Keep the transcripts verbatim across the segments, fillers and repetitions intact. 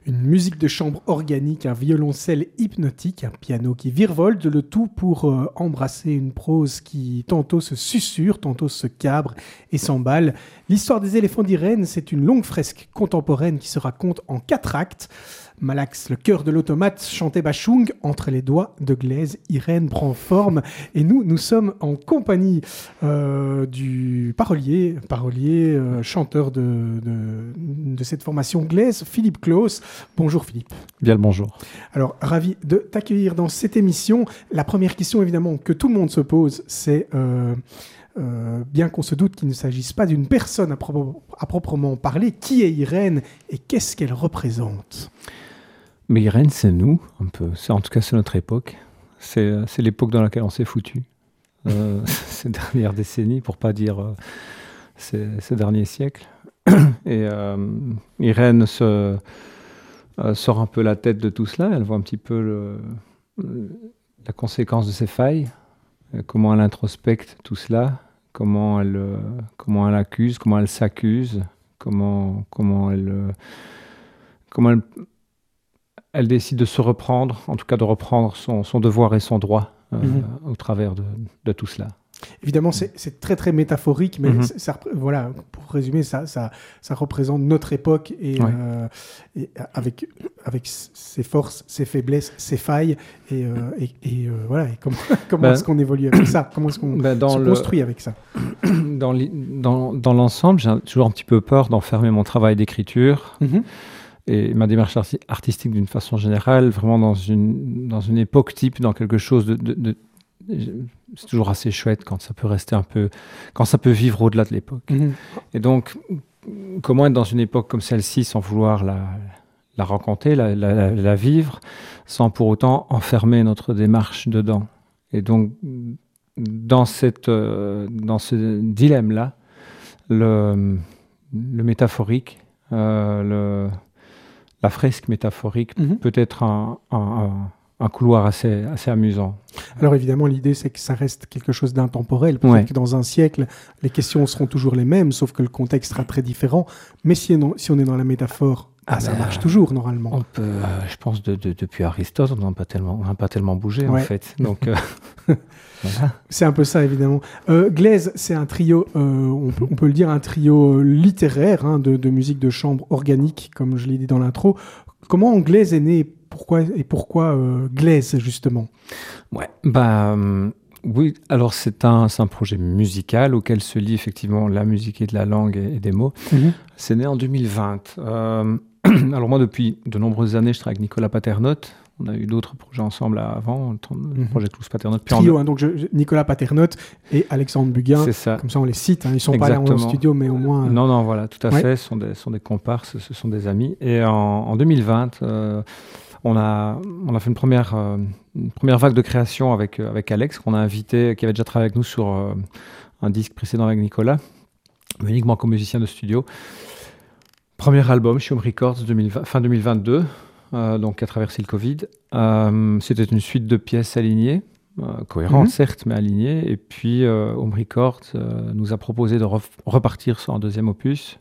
Une musique de chambre organique, un violoncelle hypnotique, un piano qui virevolte, le tout pour euh, embrasser une prose qui tantôt se susurre, tantôt se cabre et s'emballe. L'histoire des éléphants d'Irène, c'est une longue fresque contemporaine qui se raconte en quatre actes. Malax, le cœur de l'automate, chantait Bachung. Entre les doigts de Glaise, Irène prend forme. Et nous, nous sommes en compagnie euh, du parolier, parolier euh, chanteur de, de, de cette formation Glaise, Philippe Claus. Bonjour Philippe. Bien le bonjour. Alors, ravi de t'accueillir dans cette émission. La première question, évidemment, que tout le monde se pose, c'est... Euh, Euh, bien qu'on se doute qu'il ne s'agisse pas d'une personne à, pro- à proprement parler, qui est Irène et qu'est-ce qu'elle représente ? Mais Irène, c'est nous, un peu. C'est, en tout cas, c'est notre époque. C'est, c'est l'époque dans laquelle on s'est foutu. Euh, ces dernières décennies, pour ne pas dire euh, ces, ces derniers siècles. Et euh, Irène se, euh, sort un peu la tête de tout cela. Elle voit un petit peu le, le, la conséquence de ses failles. Comment elle introspecte tout cela, comment elle, euh, comment elle accuse, comment elle s'accuse, comment, comment, elle, euh, comment elle, elle décide de se reprendre, en tout cas de reprendre son, son devoir et son droit euh, mm-hmm. au travers de, de tout cela. Évidemment, c'est, c'est très très métaphorique, mais mm-hmm. ça, voilà, pour résumer, ça, ça, ça représente notre époque et, ouais. euh, et avec, avec ses forces, ses faiblesses, ses failles et, euh, et, et euh, voilà. Et comment comment ben, est-ce qu'on évolue avec ça ? Comment est-ce qu'on ben se le, construit avec ça ? dans, dans, dans l'ensemble, j'ai toujours un petit peu peur d'enfermer mon travail d'écriture. Mm-hmm. Et ma démarche arti- artistique d'une façon générale, vraiment dans une, dans une époque type, dans quelque chose de, de, de c'est toujours assez chouette quand ça peut rester un peu, quand ça peut vivre au-delà de l'époque. Mmh. Et donc, comment être dans une époque comme celle-ci sans vouloir la, la raconter, la, la, la vivre, sans pour autant enfermer notre démarche dedans. Et donc, dans, cette, euh, dans ce dilemme-là, le, le métaphorique, euh, le, la fresque métaphorique mmh. peut être un, un, un un couloir assez, assez amusant. Alors évidemment, l'idée, c'est que ça reste quelque chose d'intemporel. Peut-être ouais. que dans un siècle, les questions seront toujours les mêmes, sauf que le contexte sera très différent. Mais si, si on est dans la métaphore, ah bah, ça marche euh, toujours, normalement. On peut, euh, je pense, de, de, depuis Aristote, on n'a pas tellement, pas tellement bougé, ouais. en fait. Donc, euh, voilà. C'est un peu ça, évidemment. Euh, Glaise, c'est un trio, euh, on, peut, on peut le dire, un trio littéraire hein, de, de musique de chambre organique, comme je l'ai dit dans l'intro. Comment Glaise est né ? Pourquoi et pourquoi euh, Glaise, justement ? Ouais, bah euh, oui. Alors c'est un c'est un projet musical auquel se lie effectivement la musique et de la langue et, et des mots. Mm-hmm. C'est né en deux mille vingt. Euh, alors moi depuis de nombreuses années, je travaille avec Nicolas Paternotte. On a eu d'autres projets ensemble avant, le mm-hmm. projet Tous Paternotte. Trio, hein, donc je, Nicolas Paternotte et Alexandre Buguin. C'est ça. Comme ça on les cite. Hein, ils sont Exactement. Pas là en studio, mais au moins. Euh... Non non voilà, tout à ouais. fait. Ce sont des sont des comparses, ce sont des amis. Et en, en deux mille vingt. Euh, On a, on a fait une première, euh, une première vague de création avec, euh, avec Alex, qu'on a invité, qui avait déjà travaillé avec nous sur euh, un disque précédent avec Nicolas, mais uniquement comme musicien de studio. Premier album chez Home Records, deux mille vingt, fin deux mille vingt-deux, euh, donc qui a traversé le Covid. Euh, c'était une suite de pièces alignées, euh, cohérentes mm-hmm. certes, mais alignées. Et puis euh, Home Records euh, nous a proposé de ref- repartir sur un deuxième opus.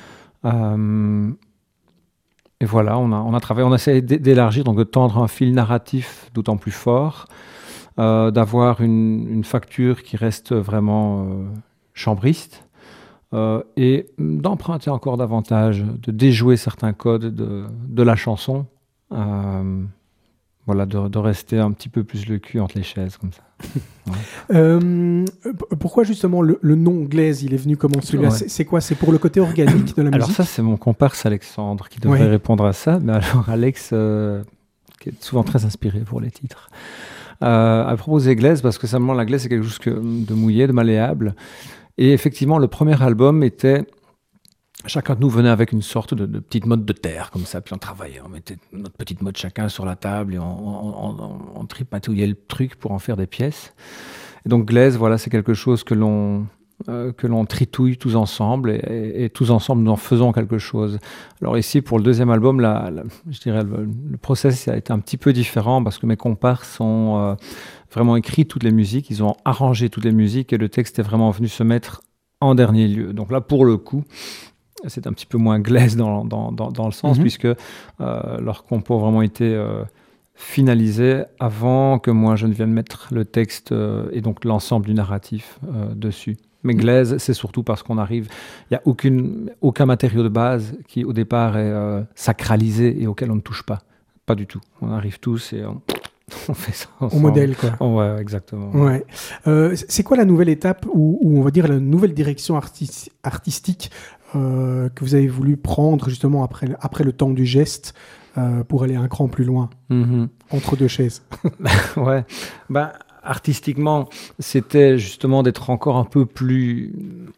Euh, Et voilà, on a, on a travaillé, on a essayé d'élargir, donc de tendre un fil narratif d'autant plus fort, euh, d'avoir une, une facture qui reste vraiment euh, chambriste, euh, et d'emprunter encore davantage, de déjouer certains codes de, de la chanson, euh, voilà, de, de rester un petit peu plus le cul entre les chaises, comme ça. Ouais. Euh, pourquoi justement le, le nom Glaise, il est venu comment celui-là ? Ouais. c'est, c'est quoi ? C'est pour le côté organique de la musique ? Alors ça, c'est mon comparse Alexandre qui devrait ouais. répondre à ça. Mais alors Alex, euh, qui est souvent très inspiré pour les titres, euh, a proposé Glaise parce que simplement la glaise, c'est quelque chose que, de mouillé, de malléable. Et effectivement, le premier album était... Chacun de nous venait avec une sorte de, de petite mode de terre, comme ça, puis on travaillait, on mettait notre petite mode chacun sur la table et on, on, on, on tripatouillait le truc pour en faire des pièces. Et donc Glaise, voilà, c'est quelque chose que l'on, euh, que l'on tritouille tous ensemble et, et, et tous ensemble nous en faisons quelque chose. Alors ici, pour le deuxième album, la, la, je dirais le, le process a été un petit peu différent parce que mes comparses ont euh, vraiment écrit toutes les musiques, ils ont arrangé toutes les musiques et le texte est vraiment venu se mettre en dernier lieu. Donc là, pour le coup, c'est un petit peu moins Glaise dans, dans, dans, dans le sens, mm-hmm. puisque euh, leurs compos ont vraiment été euh, finalisés avant que moi je ne vienne mettre le texte euh, et donc l'ensemble du narratif euh, dessus. Mais Glaise, c'est surtout parce qu'on arrive, il n'y a aucune, aucun matériau de base qui au départ est euh, sacralisé et auquel on ne touche pas. Pas du tout. On arrive tous et on, on fait ça ensemble. Au modèle, quoi. Oh, ouais, exactement. Ouais. Euh, c'est quoi la nouvelle étape ou, ou on va dire la nouvelle direction artis- artistique euh, que vous avez voulu prendre justement après, après le temps du geste euh, pour aller un cran plus loin, mm-hmm. entre deux chaises? Ouais. Ben, artistiquement, c'était justement d'être encore un peu plus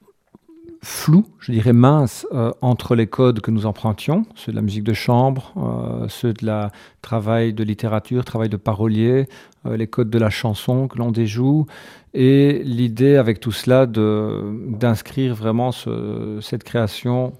flou, je dirais mince, euh, entre les codes que nous empruntions, ceux de la musique de chambre, euh, ceux de la travail de littérature, travail de parolier, euh, les codes de la chanson que l'on déjoue, et l'idée avec tout cela de, d'inscrire vraiment ce, cette création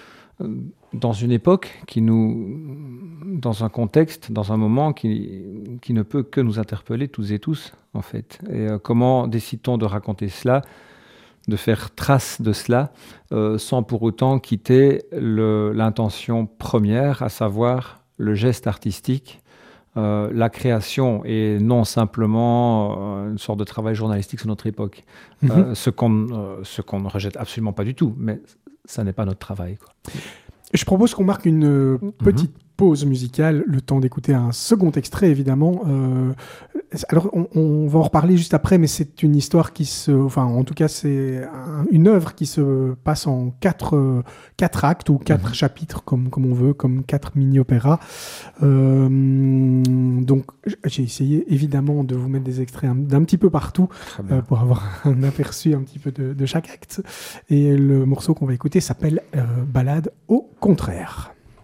dans une époque qui nous, dans un contexte, dans un moment qui, qui ne peut que nous interpeller tous et tous, en fait. Et euh, comment décide-t-on de raconter cela, de faire trace de cela, euh, sans pour autant quitter le, l'intention première, à savoir le geste artistique, euh, la création, et non simplement euh, une sorte de travail journalistique sur notre époque. Mm-hmm. Euh, ce, qu'on, euh, ce qu'on ne rejette absolument pas du tout, mais ça n'est pas notre travail, quoi. Je propose qu'on marque une euh, petite mm-hmm. pause musicale, le temps d'écouter un second extrait, évidemment. Euh, alors, on, on va en reparler juste après, mais c'est une histoire qui se... Enfin, en tout cas, c'est un, une œuvre qui se passe en quatre, euh, quatre actes ou quatre mm-hmm. chapitres, comme, comme on veut, comme quatre mini-opéras. Euh, donc, j'ai essayé, évidemment, de vous mettre des extraits un, d'un petit peu partout euh, pour avoir un aperçu un petit peu de, de chaque acte. Et le morceau qu'on va écouter s'appelle euh, « Ballade au contraire ».